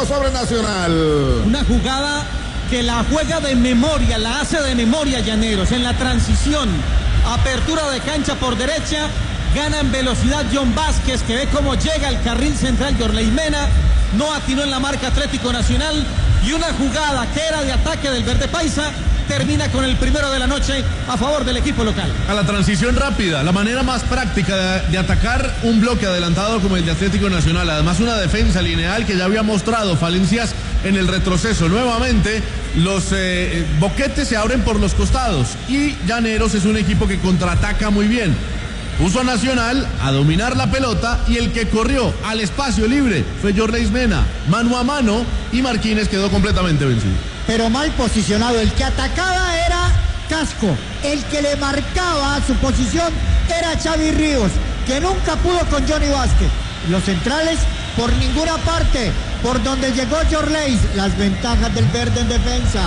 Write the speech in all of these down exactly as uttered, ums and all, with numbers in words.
cero sobre Nacional. Una jugada que la juega de memoria, la hace de memoria Llaneros. En la transición, apertura de cancha por derecha, gana en velocidad John Vázquez, que ve cómo llega el carril central Yorley Mena, no atinó en la marca Atlético Nacional, y una jugada que era de ataque del Verde Paisa termina con el primero de la noche a favor del equipo local. A la transición rápida, la manera más práctica de, de atacar un bloque adelantado como el de Atlético Nacional. Además, una defensa lineal que ya había mostrado falencias en el retroceso. Nuevamente, los eh, boquetes se abren por los costados y Llaneros es un equipo que contraataca muy bien. Puso a Nacional a dominar la pelota y el que corrió al espacio libre fue Yorley Mena, mano a mano, y Marquínez quedó completamente vencido. Pero mal posicionado, el que atacaba era Casco, el que le marcaba su posición era Xavi Ríos, que nunca pudo con Johnny Vázquez. Los centrales por ninguna parte, por donde llegó Yorley, las ventajas del verde en defensa.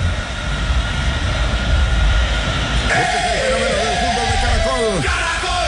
Este es el fenómeno del fútbol de Caracol.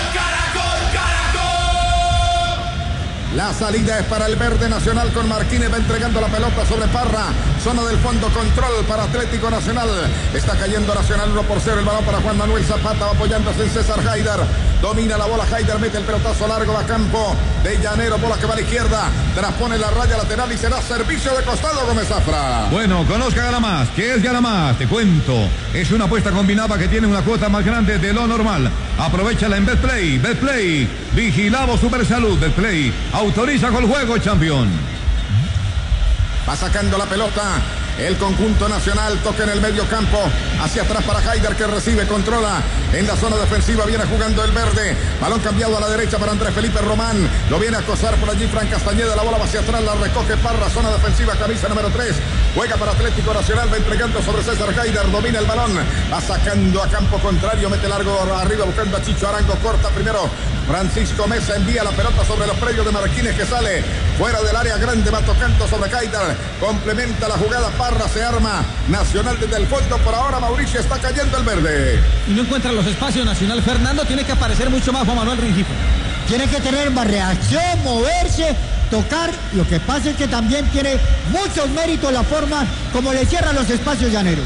La salida es para el Verde Nacional con Marquínez, va entregando la pelota sobre Parra. Zona del fondo, control para Atlético Nacional. Está cayendo Nacional uno por cero. El balón para Juan Manuel Zapata, va apoyándose en César Haidar. Domina la bola Haidar, mete el pelotazo largo, va a campo de Llaneros, bola que va a la izquierda. Transpone la raya lateral y será servicio de costado Gómez Zafra. Bueno, conozca Gana Más. ¿Qué es Gana Más? Te cuento. Es una apuesta combinada que tiene una cuota más grande de lo normal. Aprovechala en Betplay. Betplay. Vigilado Supersalud. Betplay. Autoriza con el juego, campeón. Va sacando la pelota el conjunto nacional, toca en el medio campo, hacia atrás para Haidar, que recibe, controla en la zona defensiva, viene jugando el verde, balón cambiado a la derecha para Andrés Felipe Román, lo viene a acosar por allí Fran Castañeda, la bola va hacia atrás, la recoge Parra, zona defensiva, camisa número tres, juega para Atlético Nacional, va entregando sobre César Haidar, domina el balón, va sacando a campo contrario, mete largo arriba buscando a Chicho Arango, corta primero Francisco Mesa, envía la pelota sobre los predios de Marquínez, que sale fuera del área grande, va tocando sobre Haidar, complementa la jugada Parra, se arma Nacional desde el fondo, por ahora Mauricio está cayendo el verde. Y no encuentra los espacios Nacional. Fernando, tiene que aparecer mucho más Juan Manuel Rengifo. Tiene que tener más reacción, moverse, tocar. Lo que pasa es que también tiene muchos méritos la forma como le cierra los espacios Llaneros.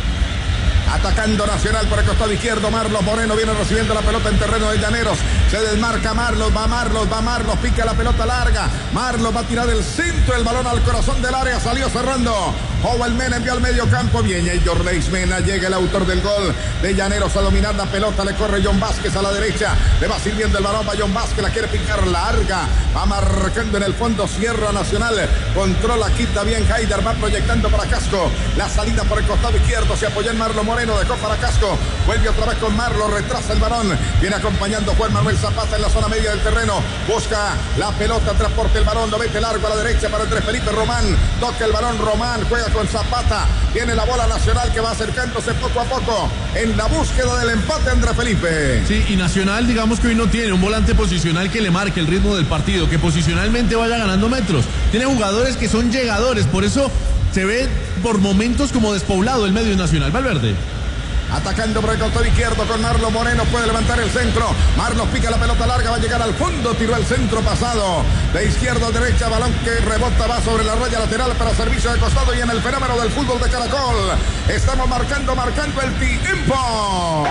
Atacando Nacional por el costado izquierdo, Marlos Moreno viene recibiendo la pelota en terreno de Llaneros, se desmarca Marlos, va Marlos, va Marlos, pica la pelota larga, Marlos va a tirar el centro, el balón al corazón del área, salió cerrando, Howell Mena envió al medio campo, bien, y Yorley Mena, llega el autor del gol de Llaneros a dominar la pelota, le corre John Vázquez a la derecha, le va sirviendo el balón, va John Vázquez, la quiere picar larga, va marcando en el fondo, cierra Nacional, controla, quita bien Haidar, va proyectando para Casco, la salida por el costado izquierdo, se apoya en Marlos Moreno, dejó para Casco, vuelve otra vez con Marlos, retrasa el balón, viene acompañando Juan Manuel Zapata en la zona media del terreno, busca la pelota, transporta el balón, lo mete largo a la derecha para Andrés Felipe Román, toca el balón Román, juega con Zapata, tiene la bola Nacional que va acercándose poco a poco en la búsqueda del empate Andrés Felipe. Sí, y Nacional digamos que hoy no tiene un volante posicional que le marque el ritmo del partido, que posicionalmente vaya ganando metros, tiene jugadores que son llegadores, por eso se ve por momentos como despoblado el medio Nacional. Valverde. Atacando por el costado izquierdo con Marlos Moreno, puede levantar el centro, Marlos pica la pelota larga, va a llegar al fondo, tiró el centro pasado, de izquierda a derecha, balón que rebota, va sobre la raya lateral para servicio de costado, y en el fenómeno del fútbol de Caracol, estamos marcando, marcando el tiempo.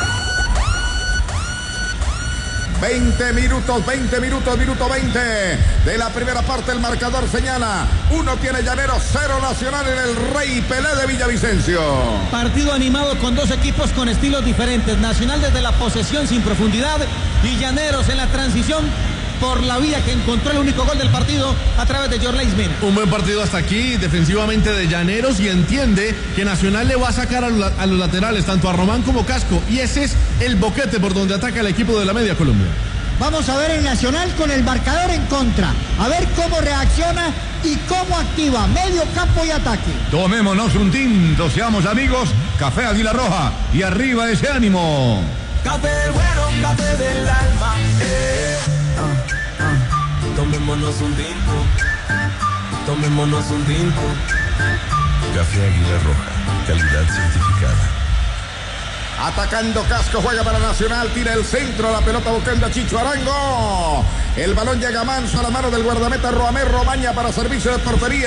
veinte minutos, veinte minutos, minuto veinte de la primera parte. El marcador señala: uno tiene Llaneros, cero Nacional en el Rey Pelé de Villavicencio. Partido animado con dos equipos con estilos diferentes. Nacional desde la posesión sin profundidad y Llaneros en la transición por la vía que encontró el único gol del partido a través de Yorley Mena. Un buen partido hasta aquí, defensivamente de Llaneros, y entiende que Nacional le va a sacar a los, a los laterales, tanto a Román como Casco, y ese es el boquete por donde ataca el equipo de la Media Colombia. Vamos a ver el Nacional con el marcador en contra, a ver cómo reacciona y cómo activa medio campo y ataque. Tomémonos un tinto, seamos amigos, Café Águila Roja, y arriba ese ánimo. Café bueno, café del alma, eh. ah, ah. Tomémonos un tinto, tomémonos un tinto. Café Águila Roja, calidad certificada. Atacando Casco, juega para Nacional, tira el centro, la pelota buscando a Chicho Arango. El balón llega manso a la mano del guardameta Roamer Romaña para servicio de portería.